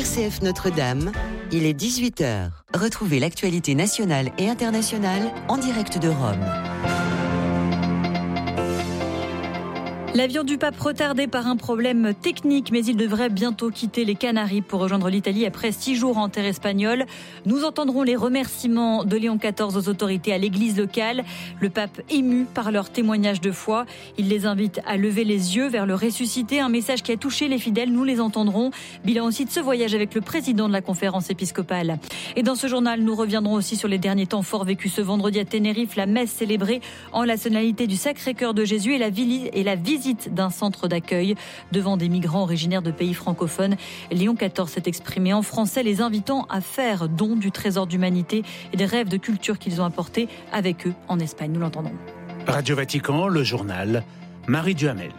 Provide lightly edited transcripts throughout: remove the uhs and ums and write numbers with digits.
RCF Notre-Dame, il est 18h. Retrouvez l'actualité nationale et internationale en direct de Rome. L'avion du pape retardé par un problème technique, mais il devrait bientôt quitter les Canaries pour rejoindre l'Italie après 6 jours en terre espagnole. Nous entendrons les remerciements de Léon XIV aux autorités à l'église locale. Le pape ému par leur témoignage de foi. Il les invite à lever les yeux vers le ressuscité, un message qui a touché les fidèles, nous les entendrons. Bilan aussi de ce voyage avec le président de la conférence épiscopale. Et dans ce journal, nous reviendrons aussi sur les derniers temps forts vécus ce vendredi à Tenerife, la messe célébrée en la solennité du Sacré-Cœur de Jésus et la visite d'un centre d'accueil devant des migrants originaires de pays francophones. Léon XIV s'est exprimé en français, les invitant à faire don du trésor d'humanité et des rêves de culture qu'ils ont apportés avec eux en Espagne. Nous l'entendons. Radio Vatican, le journal, Marie Duhamel.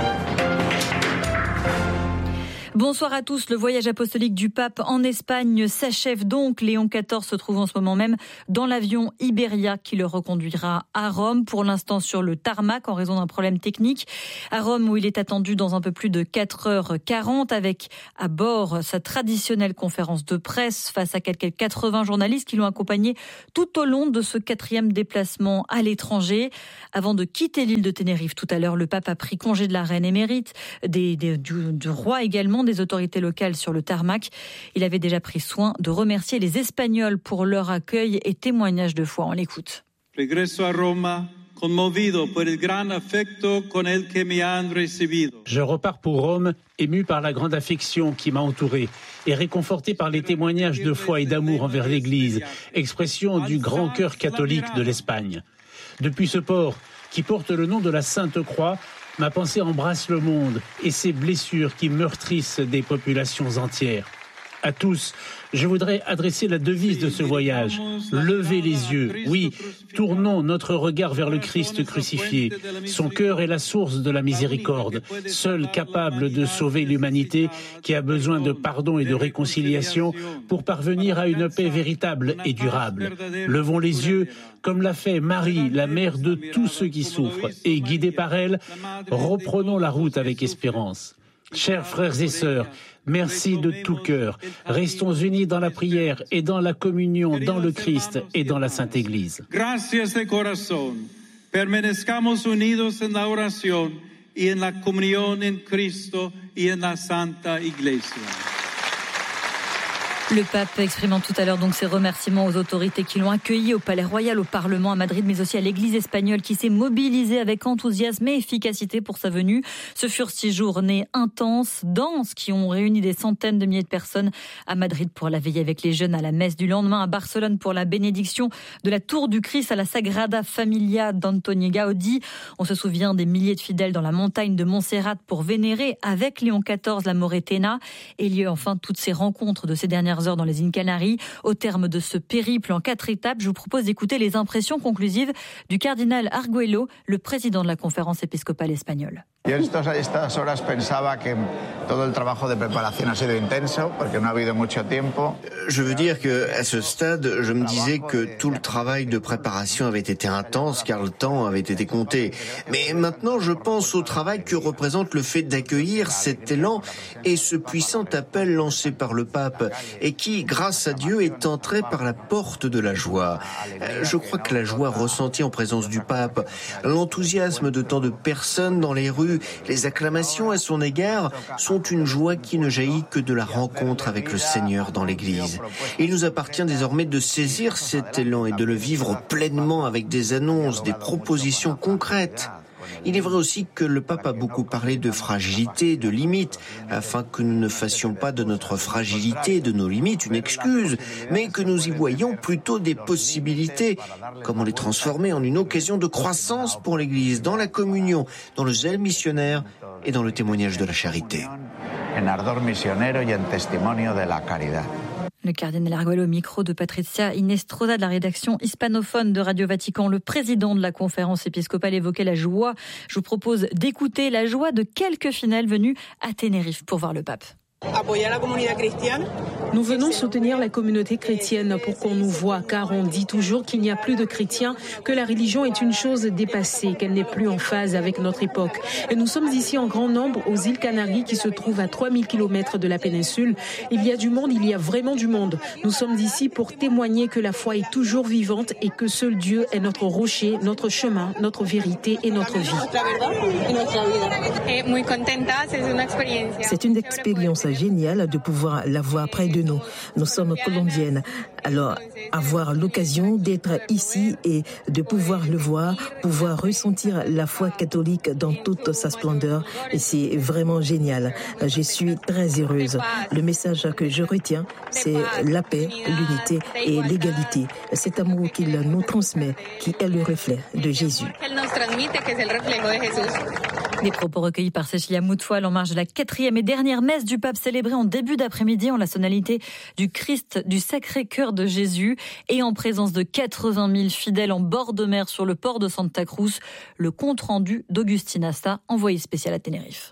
Bonsoir à tous. Le voyage apostolique du pape en Espagne s'achève donc. Léon XIV se trouve en ce moment même dans l'avion Iberia qui le reconduira à Rome, pour l'instant sur le tarmac en raison d'un problème technique. À Rome où il est attendu dans un peu plus de 4h40 avec à bord sa traditionnelle conférence de presse face à quelques 80 journalistes qui l'ont accompagné tout au long de ce 4e déplacement à l'étranger. Avant de quitter l'île de Tenerife tout à l'heure, le pape a pris congé de la reine émérite, du roi également, des autorités locales sur le tarmac. Il avait déjà pris soin de remercier les Espagnols pour leur accueil et témoignage de foi. On l'écoute. Regreso a Roma, conmovido por el gran afecto con el que me han recibido. Je repars pour Rome, ému par la grande affection qui m'a entouré et réconforté par les témoignages de foi et d'amour envers l'Église, expression du grand cœur catholique de l'Espagne. Depuis ce port, qui porte le nom de la Sainte Croix, ma pensée embrasse le monde et ses blessures qui meurtrissent des populations entières. À tous, je voudrais adresser la devise de ce voyage. Levez les yeux. Oui, tournons notre regard vers le Christ crucifié. Son cœur est la source de la miséricorde, seul capable de sauver l'humanité qui a besoin de pardon et de réconciliation pour parvenir à une paix véritable et durable. Levons les yeux comme l'a fait Marie, la mère de tous ceux qui souffrent, et guidés par elle, reprenons la route avec espérance. Chers frères et sœurs, merci de tout cœur. Restons unis dans la prière et dans la communion, dans le Christ et dans la Sainte Église. Gracias de corazón. Permanezcamos unidos en la oración y en la comunión en Cristo y en la Santa Iglesia. Le pape exprimant tout à l'heure donc ses remerciements aux autorités qui l'ont accueilli au Palais Royal, au Parlement à Madrid, mais aussi à l'Église espagnole qui s'est mobilisée avec enthousiasme et efficacité pour sa venue. Ce furent 6 journées intenses, denses, qui ont réuni des centaines de milliers de personnes à Madrid pour la veiller avec les jeunes à la messe du lendemain, à Barcelone pour la bénédiction de la Tour du Christ à la Sagrada Familia d'Antoni Gaudí. On se souvient des milliers de fidèles dans la montagne de Montserrat pour vénérer avec Léon XIV la Moretena. Et il y a eu enfin toutes ces rencontres de ces dernières heures dans les îles Canaries. Au terme de ce périple en 4 étapes, je vous propose d'écouter les impressions conclusives du cardinal Arguello, le président de la conférence épiscopale espagnole. Yo estas horas pensaba que todo el trabajo de preparación ha sido intenso porque no ha habido mucho tiempo. Je veux dire que à ce stade, je me disais que tout le travail de préparation avait été intense car le temps avait été compté. Mais maintenant, je pense au travail que représente le fait d'accueillir cet élan et ce puissant appel lancé par le pape et qui, grâce à Dieu, est entré par la porte de la joie. Je crois que la joie ressentie en présence du pape, l'enthousiasme de tant de personnes dans les rues, les acclamations à son égard sont une joie qui ne jaillit que de la rencontre avec le Seigneur dans l'Église. Il nous appartient désormais de saisir cet élan et de le vivre pleinement avec des annonces, des propositions concrètes. Il est vrai aussi que le pape a beaucoup parlé de fragilité, de limites, afin que nous ne fassions pas de notre fragilité, de nos limites, une excuse, mais que nous y voyions plutôt des possibilités. Comment les transformer en une occasion de croissance pour l'Église, dans la communion, dans le zèle missionnaire et dans le témoignage de la charité. En ardor misionero y en testimonio de la caridad. Le cardinal Arguello au micro de Patricia Inestrosa de la rédaction hispanophone de Radio Vatican. Le président de la conférence épiscopale évoquait la joie. Je vous propose d'écouter la joie de quelques fidèles venus à Tenerife pour voir le pape. Apoyar a la comunidad cristiana Nous venons soutenir la communauté chrétienne pour qu'on nous voie, car on dit toujours qu'il n'y a plus de chrétiens, que la religion est une chose dépassée, qu'elle n'est plus en phase avec notre époque. Et nous sommes ici en grand nombre aux îles Canaries qui se trouvent à 3000 km de la péninsule. Il y a du monde, il y a vraiment du monde. Nous sommes ici pour témoigner que la foi est toujours vivante et que seul Dieu est notre rocher, notre chemin, notre vérité et notre vie. C'est une expérience géniale de pouvoir la voir près de nous. Nous sommes colombiennes. Alors, avoir l'occasion d'être ici et de pouvoir le voir, pouvoir ressentir la foi catholique dans toute sa splendeur, et c'est vraiment génial. Je suis très heureuse. Le message que je retiens, c'est la paix, l'unité et l'égalité. Cet amour qu'il nous transmet, qui est le reflet de Jésus. Des propos recueillis par Cécilia Moutoil en marge de la 4e et dernière messe du pape célébrée en début d'après-midi en la sonalité du Christ du Sacré-Cœur de Jésus et en présence de 80 000 fidèles en bord de mer sur le port de Santa Cruz. Le compte-rendu d'Augustin Asta, envoyé spécial à Tenerife.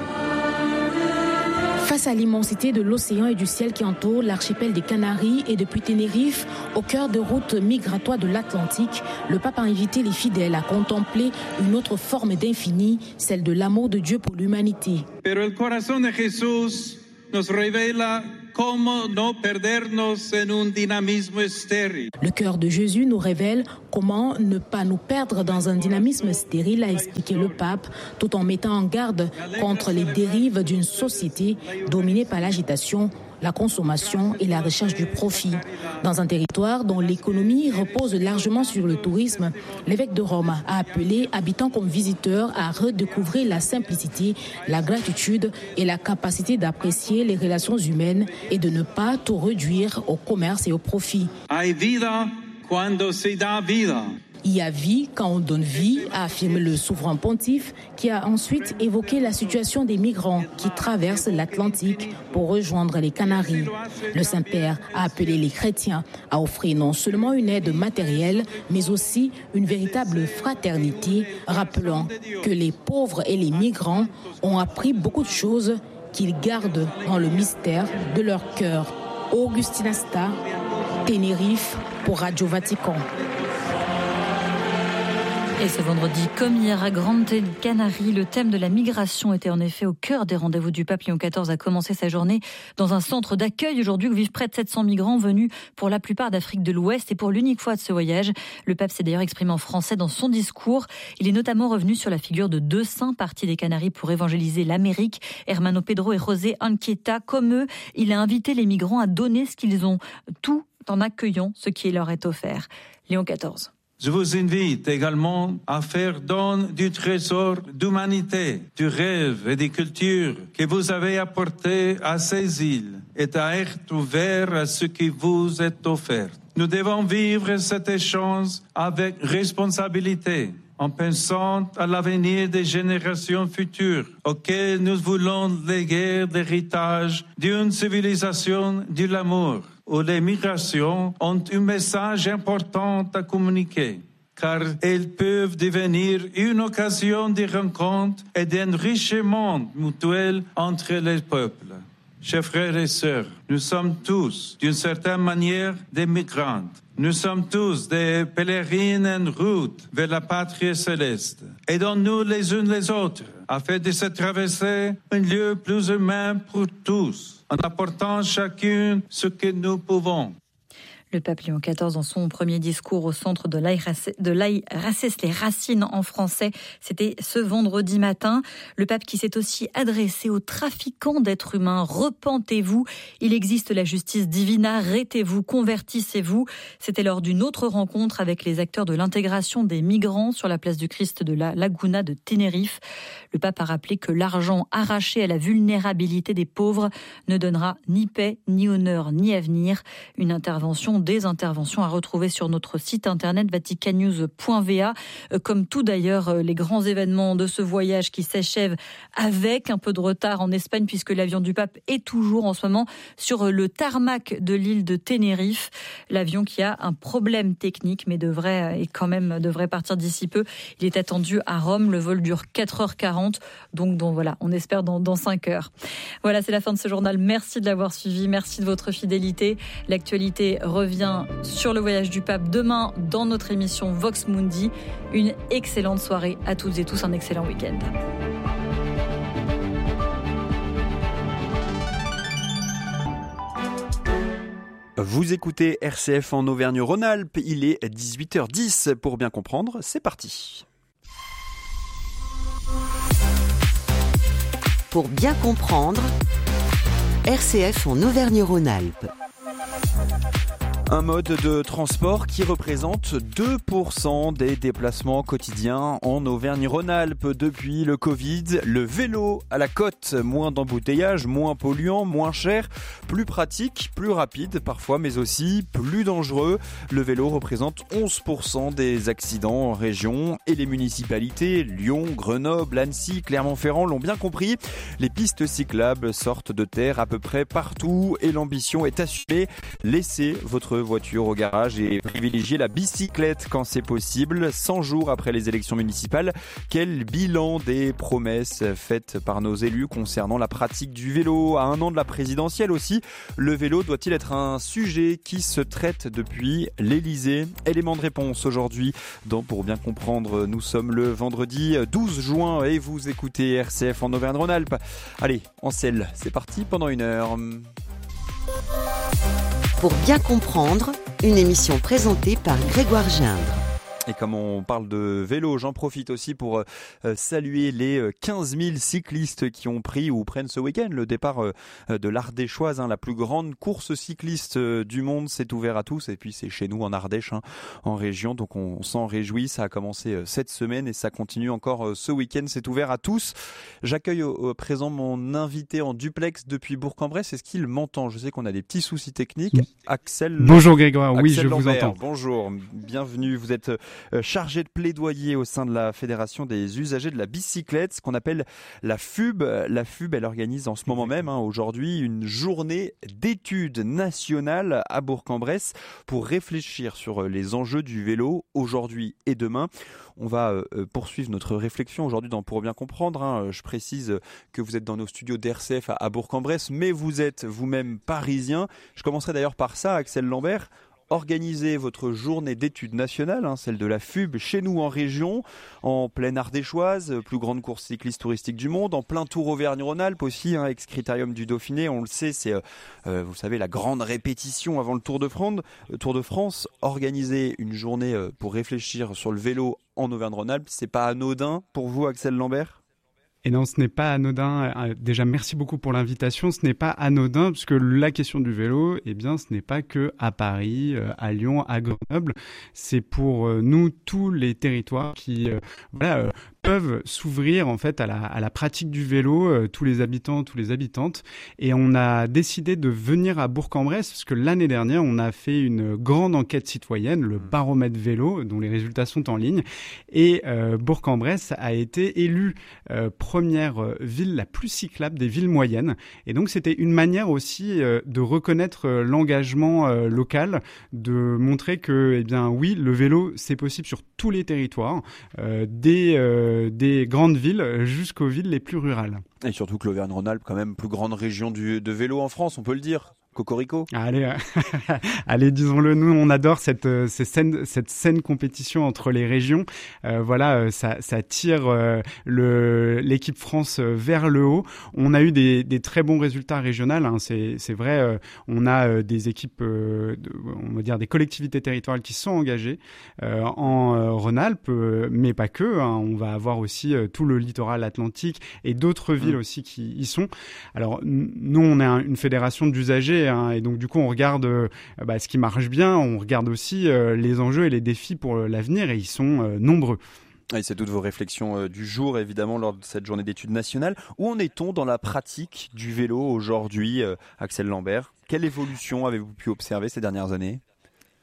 Face à l'immensité de l'océan et du ciel qui entoure l'archipel des Canaries et depuis Tenerife, au cœur de routes migratoires de l'Atlantique, le pape a invité les fidèles à contempler une autre forme d'infini, celle de l'amour de Dieu pour l'humanité. Pero el corazón de Jesús nos revela cómo no perdernos en un dinamismo estéril. Le cœur de Jésus nous révèle comment ne pas nous perdre dans un dynamisme stérile, a expliqué le pape, tout en mettant en garde contre les dérives d'une société dominée par l'agitation, la consommation et la recherche du profit. Dans un territoire dont l'économie repose largement sur le tourisme, l'évêque de Rome a appelé habitants comme visiteurs à redécouvrir la simplicité, la gratitude et la capacité d'apprécier les relations humaines et de ne pas tout réduire au commerce et au profit. Hay vida cuando se da vida. Il y a vie quand on donne vie, a affirmé le souverain pontife, qui a ensuite évoqué la situation des migrants qui traversent l'Atlantique pour rejoindre les Canaries. Le Saint-Père a appelé les chrétiens à offrir non seulement une aide matérielle, mais aussi une véritable fraternité, rappelant que les pauvres et les migrants ont appris beaucoup de choses qu'ils gardent dans le mystère de leur cœur. Augustin Asta, Tenerife, pour Radio Vatican. Et ce vendredi, comme hier à Grande Canarie, le thème de la migration était en effet au cœur des rendez-vous du pape. Léon XIV a commencé sa journée dans un centre d'accueil aujourd'hui où vivent près de 700 migrants venus pour la plupart d'Afrique de l'Ouest. Et pour l'unique fois de ce voyage, le pape s'est d'ailleurs exprimé en français dans son discours. Il est notamment revenu sur la figure de deux saints partis des Canaries pour évangéliser l'Amérique, Hermano Pedro et José Anchieta. Comme eux, il a invité les migrants à donner ce qu'ils ont, tout en accueillant ce qui leur est offert. Léon XIV. Je vous invite également à faire don du trésor d'humanité, du rêve et des cultures que vous avez apporté à ces îles et à être ouvert à ce qui vous est offert. Nous devons vivre cet échange avec responsabilité, en pensant à l'avenir des générations futures, auxquelles nous voulons léguer l'héritage d'une civilisation de l'amour, où les migrations ont un message important à communiquer, car elles peuvent devenir une occasion de rencontre et d'enrichissement mutuel entre les peuples. Chers frères et sœurs, nous sommes tous, d'une certaine manière, des migrants. Nous sommes tous des pèlerines en route vers la patrie céleste. Aidons-nous les uns les autres, afin de se traverser un lieu plus humain pour tous, en apportant chacun ce que nous pouvons. Le pape Léon XIV, dans son premier discours au centre de l'Aï Races, les racines en français, c'était ce vendredi matin. Le pape qui s'est aussi adressé aux trafiquants d'êtres humains. Repentez-vous, il existe la justice divine, arrêtez-vous, convertissez-vous. C'était lors d'une autre rencontre avec les acteurs de l'intégration des migrants sur la place du Christ de la Laguna de Tenerife. Le pape a rappelé que l'argent arraché à la vulnérabilité des pauvres ne donnera ni paix, ni honneur, ni avenir. Une intervention sont des interventions à retrouver sur notre site internet vaticannews.va. Comme tout d'ailleurs, les grands événements de ce voyage qui s'achève avec un peu de retard en Espagne puisque l'avion du pape est toujours en ce moment sur le tarmac de l'île de Tenerife. L'avion qui a un problème technique mais devrait partir d'ici peu. Il est attendu à Rome. Le vol dure 4h40. Donc voilà, on espère dans 5 heures. Voilà, c'est la fin de ce journal. Merci de l'avoir suivi. Merci de votre fidélité. L'actualité revient sur le voyage du pape demain dans notre émission Vox Mundi. Une excellente soirée à toutes et tous. Un excellent week-end. Vous écoutez RCF en Auvergne-Rhône-Alpes, il est 18h10. Pour bien comprendre, c'est parti. Pour bien comprendre, RCF en Auvergne-Rhône-Alpes. Un mode de transport qui représente 2% des déplacements quotidiens en Auvergne-Rhône-Alpes depuis le Covid. Le vélo à la côte, moins d'embouteillage, moins polluant, moins cher, plus pratique, plus rapide parfois, mais aussi plus dangereux. Le vélo représente 11% des accidents en région et les municipalités, Lyon, Grenoble, Annecy, Clermont-Ferrand l'ont bien compris. Les pistes cyclables sortent de terre à peu près partout et l'ambition est assumée. Laissez votre voiture au garage et privilégier la bicyclette quand c'est possible. 100 jours après les élections municipales, quel bilan des promesses faites par nos élus concernant la pratique du vélo? À 1 an de la présidentielle aussi, le vélo doit-il être un sujet qui se traite depuis l'Elysée? Élément de réponse aujourd'hui dans Pour bien comprendre. Nous sommes le vendredi 12 juin et vous écoutez RCF en Auvergne-Rhône-Alpes. Allez, en selle, c'est parti pendant 1 heure. Pour bien comprendre, une émission présentée par Grégoire Gindre. Et comme on parle de vélo, j'en profite aussi pour saluer les 15 000 cyclistes qui ont pris ou prennent ce week-end le départ de l'Ardéchoise, la plus grande course cycliste du monde. C'est ouvert à tous et puis c'est chez nous en Ardèche, en région. Donc on s'en réjouit. Ça a commencé cette semaine et ça continue encore ce week-end. C'est ouvert à tous. J'accueille au présent mon invité en duplex depuis Bourg-en-Bresse. Est-ce qu'il m'entend? Je sais qu'on a des petits soucis techniques. Axel. Bonjour Grégoire, oui, Axel je Lambert, vous entends. Bonjour, bienvenue. Vous êtes chargé de plaidoyer au sein de la Fédération des usagers de la bicyclette, ce qu'on appelle la FUB. La FUB, elle organise en ce moment même, aujourd'hui, une journée d'études nationales à Bourg-en-Bresse pour réfléchir sur les enjeux du vélo aujourd'hui et demain. On va poursuivre notre réflexion aujourd'hui dans Pour bien comprendre. Je précise que vous êtes dans nos studios d'RCF à Bourg-en-Bresse, mais vous êtes vous-même parisien. Je commencerai d'ailleurs par ça, Axel Lambert. Organisez votre journée d'études nationales, celle de la FUB, chez nous en région, en pleine Ardéchoise, plus grande course cycliste touristique du monde, en plein Tour Auvergne-Rhône-Alpes aussi, ex-critérium du Dauphiné, on le sait, c'est, vous savez, la grande répétition avant le Tour de France. Organiser une journée pour réfléchir sur le vélo en Auvergne-Rhône-Alpes, c'est pas anodin pour vous, Axel Lambert ? Et non, ce n'est pas anodin. Déjà, merci beaucoup pour l'invitation. Ce n'est pas anodin parce que la question du vélo, ce n'est pas que à Paris, à Lyon, à Grenoble. C'est pour nous tous les territoires qui peuvent s'ouvrir en fait à la pratique du vélo, tous les habitants, toutes les habitantes. Et on a décidé de venir à Bourg-en-Bresse parce que l'année dernière, on a fait une grande enquête citoyenne, le baromètre vélo, dont les résultats sont en ligne. Et Bourg-en-Bresse a été élue première ville la plus cyclable des villes moyennes. Et donc, c'était une manière aussi de reconnaître l'engagement local, de montrer que, oui, le vélo, c'est possible sur tous les territoires, des grandes villes jusqu'aux villes les plus rurales. Et surtout que l'Auvergne-Rhône-Alpes, quand même, plus grande région de vélo en France, on peut le dire. Cocorico. Allez, disons-le, nous on adore cette saine compétition entre les régions. Ça tire l'équipe France vers le haut. On a eu des très bons résultats régionaux. C'est vrai. On a des équipes, on va dire des collectivités territoriales qui sont engagées en Rhône-Alpes, mais pas que. On va avoir aussi tout le littoral atlantique et d'autres villes aussi qui y sont. Alors nous, on est une fédération d'usagers. Et donc du coup on regarde ce qui marche bien, on regarde aussi les enjeux et les défis pour l'avenir et ils sont nombreux. Et c'est toutes vos réflexions du jour évidemment lors de cette journée d'études nationales. Où en est-on dans la pratique du vélo aujourd'hui, Axel Lambert? Quelle évolution avez-vous pu observer ces dernières années?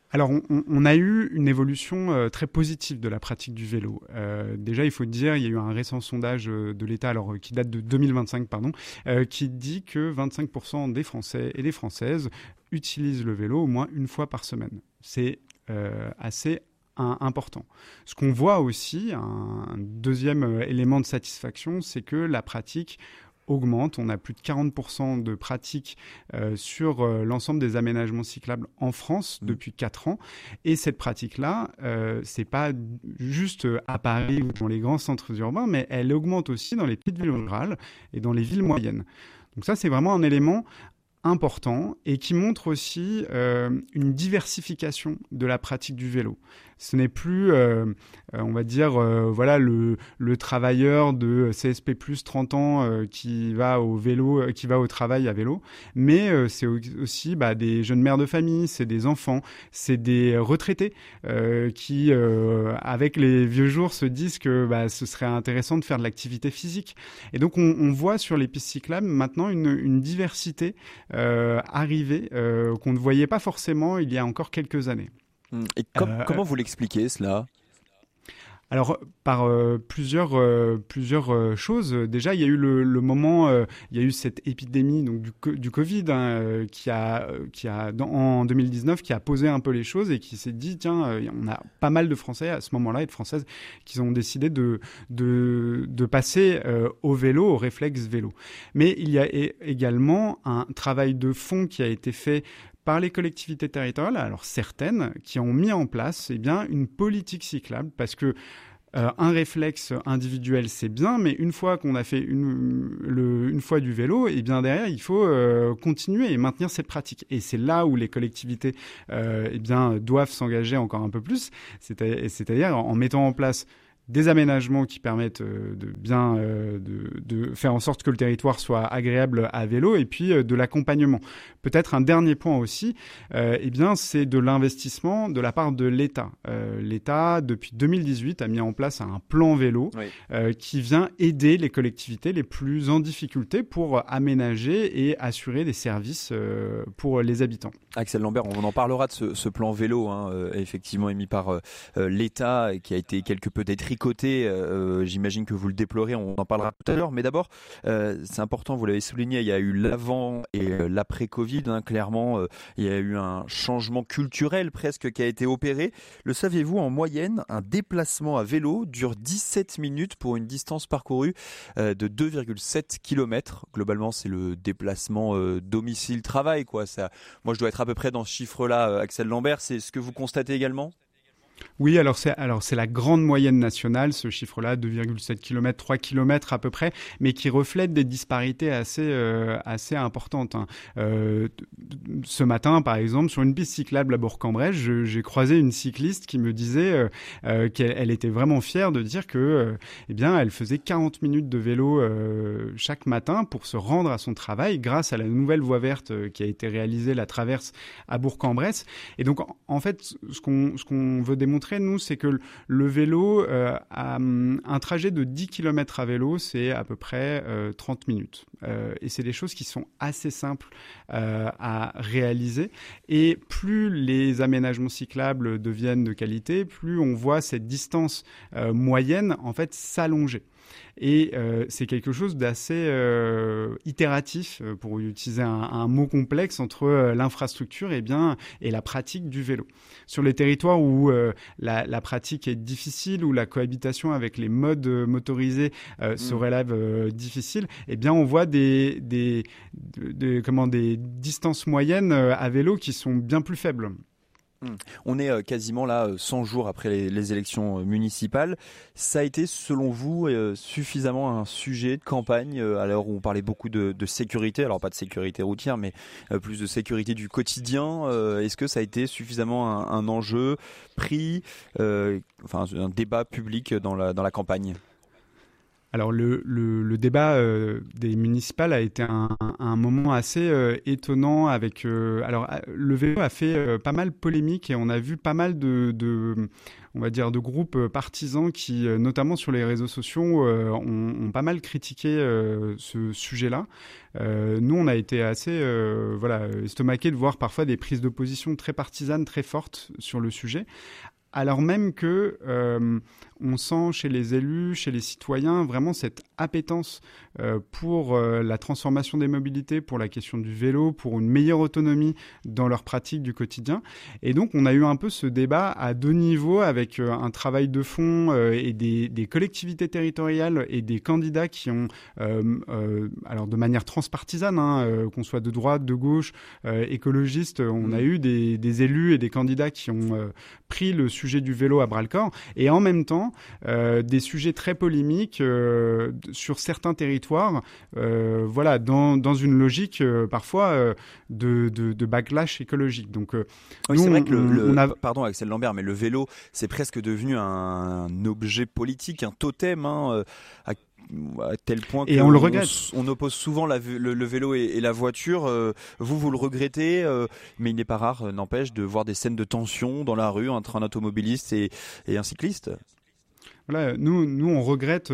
Alors, on a eu une évolution très positive de la pratique du vélo. Déjà, il faut dire, il y a eu un récent sondage de l'État, qui date de 2025, qui dit que 25% des Français et des Françaises utilisent le vélo au moins une fois par semaine. C'est assez important. Ce qu'on voit aussi, un deuxième élément de satisfaction, c'est que la pratique augmente. On a plus de 40% de pratiques sur l'ensemble des aménagements cyclables en France depuis 4 ans. Et cette pratique-là, c'est pas juste à Paris ou dans les grands centres urbains, mais elle augmente aussi dans les petites villes rurales et dans les villes moyennes. Donc ça, c'est vraiment un élément important et qui montre aussi une diversification de la pratique du vélo. Ce n'est plus, on va dire, le travailleur de CSP+ 30 ans qui va au travail à vélo, mais c'est aussi des jeunes mères de famille, c'est des enfants, c'est des retraités qui, avec les vieux jours, se disent que ce serait intéressant de faire de l'activité physique. Et donc, on voit sur les pistes cyclables maintenant une diversité arriver qu'on ne voyait pas forcément il y a encore quelques années. Et comment vous l'expliquez cela ? Alors, par plusieurs choses. Déjà, il y a eu le moment, il y a eu cette épidémie donc du Covid qui a en 2019 qui a posé un peu les choses et qui s'est dit tiens, on a pas mal de Français à ce moment-là et de Françaises qui ont décidé de passer au vélo, au réflexe vélo. Mais il y a également un travail de fond qui a été fait par les collectivités territoriales, alors certaines, qui ont mis en place une politique cyclable, parce que un réflexe individuel, c'est bien, mais une fois qu'on a fait une fois du vélo, derrière, il faut continuer et maintenir cette pratique. Et c'est là où les collectivités doivent s'engager encore un peu plus, c'est-à-dire en mettant en place des aménagements qui permettent de faire en sorte que le territoire soit agréable à vélo et puis de l'accompagnement. Peut-être un dernier point aussi, c'est de l'investissement de la part de l'État. L'État, depuis 2018, a mis en place un plan vélo qui vient aider les collectivités les plus en difficulté pour aménager et assurer des services pour les habitants. Axel Lambert, on en parlera de ce plan vélo, effectivement émis par l'État, qui a été quelque peu détricoté. J'imagine que vous le déplorez, on en parlera tout à l'heure. Mais d'abord, c'est important, vous l'avez souligné, il y a eu l'avant et l'après-Covid. Clairement, il y a eu un changement culturel presque qui a été opéré. Le saviez-vous, en moyenne, un déplacement à vélo dure 17 minutes pour une distance parcourue de 2,7 km. Globalement, c'est le déplacement domicile-travail, quoi. Moi, je dois être à peu près dans ce chiffre-là, Axel Lambert. C'est ce que vous constatez également ? Oui, alors c'est la grande moyenne nationale, ce chiffre-là, 2,7 km, 3 km à peu près, mais qui reflète des disparités assez importantes. Ce matin, par exemple, sur une piste cyclable à Bourg-en-Bresse, j'ai croisé une cycliste qui me disait qu'elle était vraiment fière de dire que, elle faisait 40 minutes de vélo chaque matin pour se rendre à son travail grâce à la nouvelle voie verte qui a été réalisée, la traverse à Bourg-en-Bresse. Et donc, en fait, ce qu'on veut démontrer, nous, c'est que le vélo, un trajet de 10 km à vélo, c'est à peu près 30 minutes. Et c'est des choses qui sont assez simples à réaliser. Et plus les aménagements cyclables deviennent de qualité, plus on voit cette distance moyenne, en fait, s'allonger. Et c'est quelque chose d'assez itératif, pour utiliser un mot complexe, entre l'infrastructure et la pratique du vélo. Sur les territoires où la pratique est difficile, où la cohabitation avec les modes motorisés se relève difficile, on voit des distances moyennes à vélo qui sont bien plus faibles. On est quasiment là 100 jours après les élections municipales. Ça a été, selon vous, suffisamment un sujet de campagne à l'heure où on parlait beaucoup de sécurité, alors pas de sécurité routière, mais plus de sécurité du quotidien. Est-ce que ça a été suffisamment un enjeu pris, un débat public dans la campagne ? Alors le débat des municipales a été un moment assez étonnant avec. Alors le vélo a fait pas mal polémique et on a vu pas mal on va dire de groupes partisans qui, notamment sur les réseaux sociaux, ont pas mal critiqué ce sujet-là. Nous, on a été assez estomaqués de voir parfois des prises de position très partisanes, très fortes sur le sujet. Alors même que on sent chez les élus, chez les citoyens, vraiment cette appétence pour la transformation des mobilités, pour la question du vélo, pour une meilleure autonomie dans leur pratique du quotidien. Et donc, on a eu un peu ce débat à deux niveaux avec un travail de fond et des collectivités territoriales et des candidats qui ont, alors de manière transpartisane, qu'on soit de droite, de gauche, écologistes, on a eu des élus et des candidats qui ont pris le sujet du vélo à bras-le-corps, et en même temps des sujets très polémiques sur certains territoires, dans une logique parfois de backlash écologique. Donc, oui, c'est vrai que pardon Axel Lambert, mais le vélo, c'est presque devenu un objet politique, un totem, à tel point et on le regrette. On oppose souvent le vélo et la voiture. Vous le regrettez, mais il n'est pas rare, n'empêche, de voir des scènes de tension dans la rue entre un automobiliste et un cycliste. Voilà, nous on regrette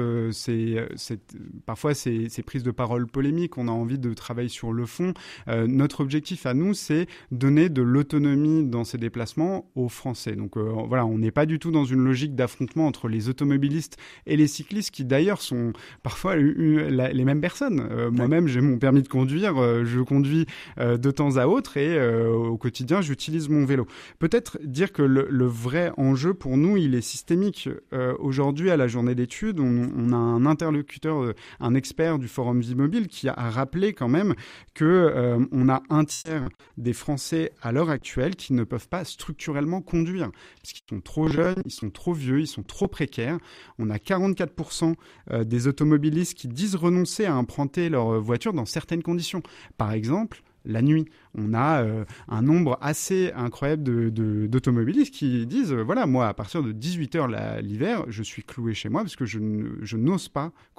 parfois ces prises de parole polémiques. On a envie de travailler sur le fond. Notre objectif à nous, c'est donner de l'autonomie dans ces déplacements aux Français. Donc on n'est pas du tout dans une logique d'affrontement entre les automobilistes et les cyclistes, qui d'ailleurs sont parfois les mêmes personnes. Moi-même, j'ai mon permis de conduire, je conduis de temps à autre, et au quotidien, j'utilise mon vélo. Peut-être dire que le vrai enjeu pour nous, il est systémique. Aujourd'hui, à la journée d'études, on a un interlocuteur, un expert du Forum Vie Mobile qui a rappelé quand même que on a un tiers des Français à l'heure actuelle qui ne peuvent pas structurellement conduire, parce qu'ils sont trop jeunes, ils sont trop vieux, ils sont trop précaires. On a 44% des automobilistes qui disent renoncer à emprunter leur voiture dans certaines conditions. Par exemple, la nuit, on a un nombre assez incroyable d'automobilistes qui disent moi, à partir de 18h l'hiver, je suis cloué chez moi parce que je n'ose pas